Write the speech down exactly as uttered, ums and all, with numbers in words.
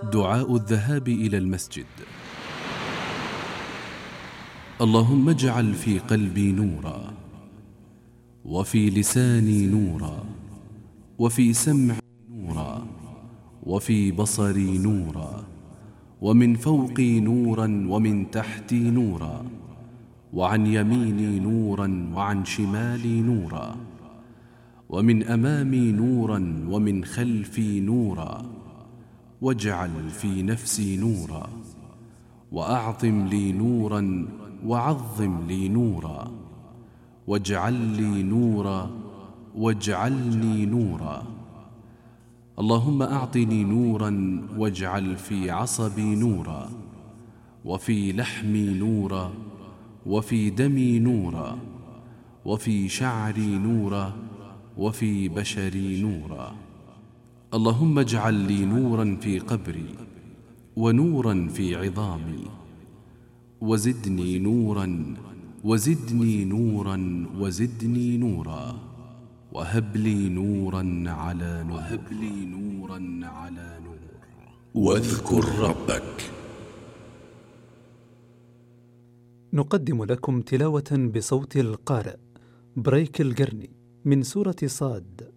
دعاء الذهاب إلى المسجد. اللهم اجعل في قلبي نورا، وفي لساني نورا، وفي سمعي نورا، وفي بصري نورا، ومن فوقي نورا، ومن تحتي نورا، وعن يميني نورا، وعن شمالي نورا، ومن أمامي نورا، ومن خلفي نورا، واجعل في نفسي نورا، وأعظم لي نورا، وعظم لي نورا، واجعل لي نورا، واجعلني نورا. اللهم أعطني نورا، واجعل في عصبي نورا، وفي لحمي نورا، وفي دمي نورا، وفي شعري نورا، وفي بشري نورا. اللهم اجعل لي نورا في قبري، ونورا في عظامي، وزدني نورا، وزدني نورا، وزدني نورا، وهب لي نورا على نور، وهب لي نورا على نور. واذكر ربك. نقدم لكم تلاوة بصوت القارئ بريك القرني من سورة صاد